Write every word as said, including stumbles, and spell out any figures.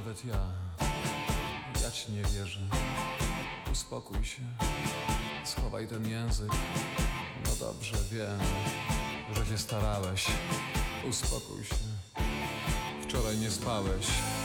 nawet ja, ja ci nie wierzę. Uspokój się, schowaj ten język. No dobrze, wiem, że się starałeś. Uspokój się, wczoraj nie spałeś.